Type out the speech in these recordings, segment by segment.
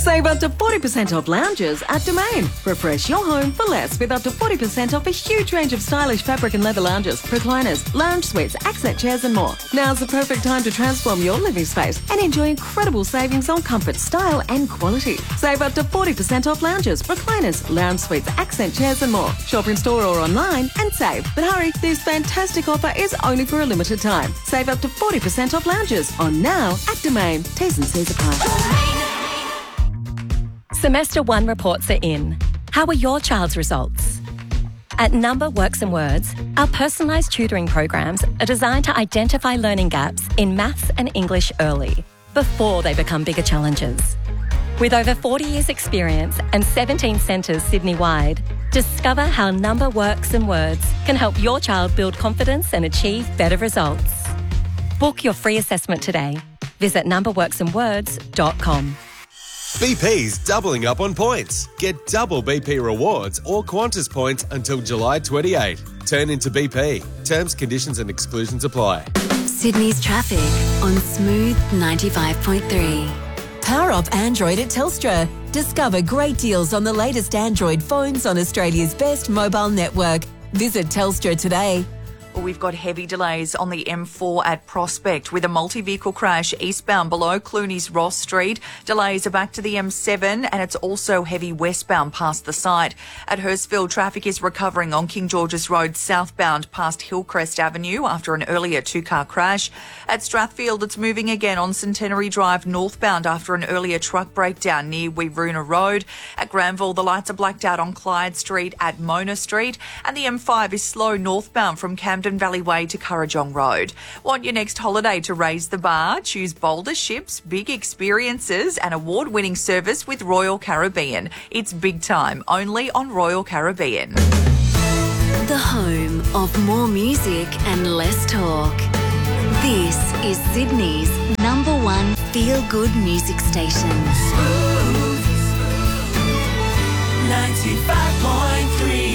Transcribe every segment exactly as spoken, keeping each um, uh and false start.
Save up to forty percent off lounges at Domain. Refresh your home for less with up to forty percent off a huge range of stylish fabric and leather lounges, recliners, lounge suites, accent chairs and more. Now's the perfect time to transform your living space and enjoy incredible savings on comfort, style and quality. Save up to forty percent off lounges, recliners, lounge suites, accent chairs and more. Shop in store or online and save. But hurry, this fantastic offer is only for a limited time. Save up to forty percent off lounges on now at Domain. T's and C's apply. Semester one reports are in. How are your child's results? At Number Works and Words, our personalised tutoring programs are designed to identify learning gaps in maths and English early, before they become bigger challenges. With over forty years experience and seventeen centres Sydney-wide, discover how Number Works and Words can help your child build confidence and achieve better results. Book your free assessment today. Visit number works and words dot com. B P's doubling up on points. Get double B P rewards or Qantas points until July twenty-eighth. Turn into B P. Terms, conditions and exclusions apply. Sydney's traffic on Smooth ninety-five point three. Power up Android at Telstra. Discover great deals on the latest Android phones on Australia's best mobile network. Visit Telstra today. Well, we've got heavy delays on the M four at Prospect with a multi-vehicle crash eastbound below Clooney's Ross Street. Delays are back to the M seven and it's also heavy westbound past the site. At Hurstville, traffic is recovering on King George's Road southbound past Hillcrest Avenue after an earlier two-car crash. At Strathfield, it's moving again on Centenary Drive northbound after an earlier truck breakdown near Weeroona Road. At Granville, the lights are blacked out on Clyde Street at Mona Street and the M five is slow northbound from Camden Valley Way to Currajong Road. Want your next holiday to raise the bar? Choose bolder ships, big experiences and award-winning service with Royal Caribbean. It's big time, only on Royal Caribbean. The home of more music and less talk. This is Sydney's number one feel-good music station. Smooth ninety-five point three.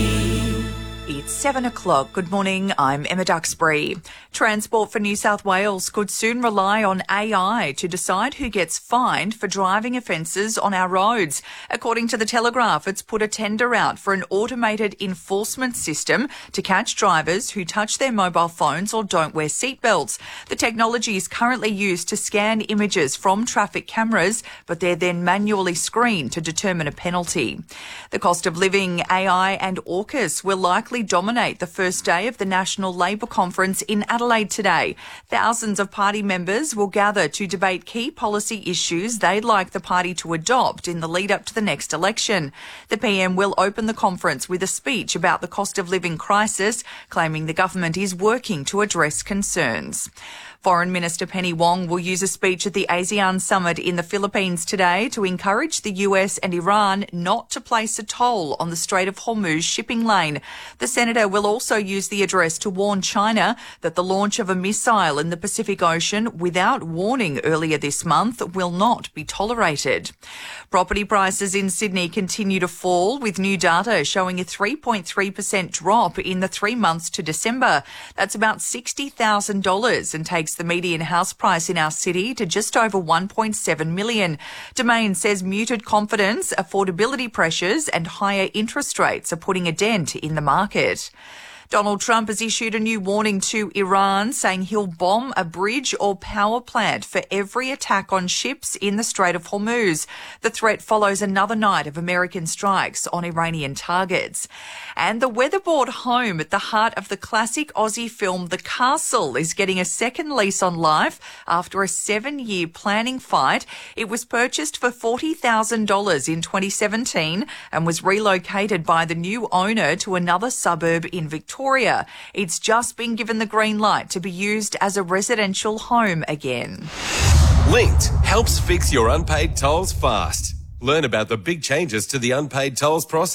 It's seven o'clock. Good morning. I'm Emma Duxbury. Transport for New South Wales could soon rely on A I to decide who gets fined for driving offences on our roads. According to The Telegraph, it's put a tender out for an automated enforcement system to catch drivers who touch their mobile phones or don't wear seatbelts. The technology is currently used to scan images from traffic cameras, but they're then manually screened to determine a penalty. The cost of living, A I and AUKUS will likely dominate the first day of the National Labor Conference in Adelaide today. Thousands of party members will gather to debate key policy issues they'd like the party to adopt in the lead up to the next election. The P M will open the conference with a speech about the cost of living crisis, claiming the government is working to address concerns. Foreign Minister Penny Wong will use a speech at the ASEAN summit in the Philippines today to encourage the U S and Iran not to place a toll on the Strait of Hormuz shipping lane. The senator will also use the address to warn China that the launch of a missile in the Pacific Ocean without warning earlier this month will not be tolerated. Property prices in Sydney continue to fall, with new data showing a three point three percent drop in the three months to December. That's about sixty thousand dollars and takes the median house price in our city to just over one point seven million dollars. Domain says muted confidence, affordability pressures and higher interest rates are putting a dent in the market. Donald Trump has issued a new warning to Iran, saying he'll bomb a bridge or power plant for every attack on ships in the Strait of Hormuz. The threat follows another night of American strikes on Iranian targets. And the weatherboard home at the heart of the classic Aussie film The Castle is getting a second lease on life after a seven-year planning fight. It was purchased for forty thousand dollars in twenty seventeen and was relocated by the new owner to another suburb in Victoria. Victoria. It's just been given the green light to be used as a residential home again. Linked helps fix your unpaid tolls fast. Learn about the big changes to the unpaid tolls process.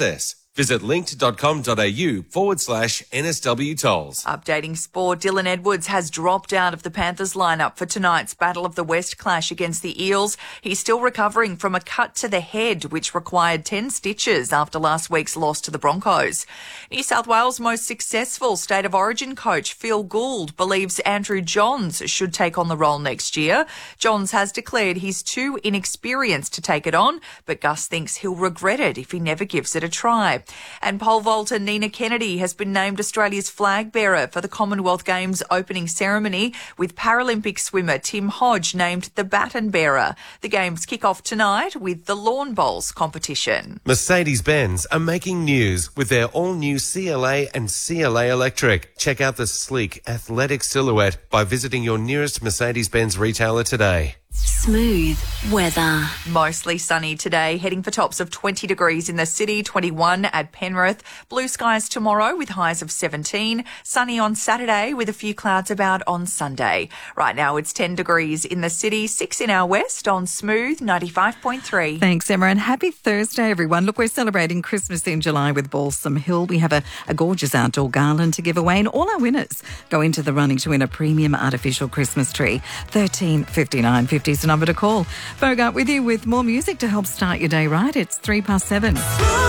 Visit linked.com.au forward slash NSW tolls. Updating sport, Dylan Edwards has dropped out of the Panthers lineup for tonight's Battle of the West clash against the Eels. He's still recovering from a cut to the head, which required ten stitches after last week's loss to the Broncos. New South Wales' most successful State of Origin coach, Phil Gould, believes Andrew Johns should take on the role next year. Johns has declared he's too inexperienced to take it on, but Gus thinks he'll regret it if he never gives it a try. And pole vaulter Nina Kennedy has been named Australia's flag bearer for the Commonwealth Games opening ceremony, with Paralympic swimmer Tim Hodge named the baton bearer. The Games kick off tonight with the lawn bowls competition. Mercedes-Benz are making news with their all-new C L A and C L A Electric. Check out the sleek, athletic silhouette by visiting your nearest Mercedes-Benz retailer today. Smooth weather. Mostly sunny today, heading for tops of twenty degrees in the city, twenty-one at Penrith. Blue skies tomorrow with highs of seventeen. Sunny on Saturday with a few clouds about on Sunday. Right now it's ten degrees in the city, six in our west on Smooth ninety-five point three. Thanks, Emma, and happy Thursday, everyone. Look, we're celebrating Christmas in July with Balsam Hill. We have a, a gorgeous outdoor garland to give away, and all our winners go into the running to win a premium artificial Christmas tree. thirteen fifty-nine fifty is the number to call. Bogart with you with more music to help start your day right. It's three past seven.